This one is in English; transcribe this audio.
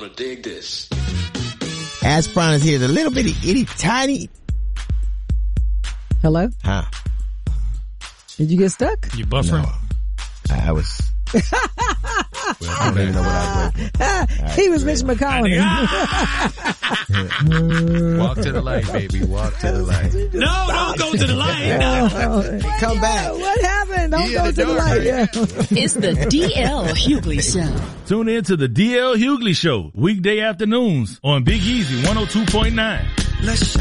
gonna dig this. Aspirin is here. The little bitty, itty, tiny. Hello? Huh? Did you get stuck? You buffering? No. I was. I don't even know what I was working. He was Mitch McConnell. Walk to the light, baby. Walk to the light. No, don't go to the light. No. Come back. What happened? Don't go to the light. Yeah. It's the DL Hughley Show. Tune in to the DL Hughley Show, weekday afternoons on Big Easy 102.9. Let's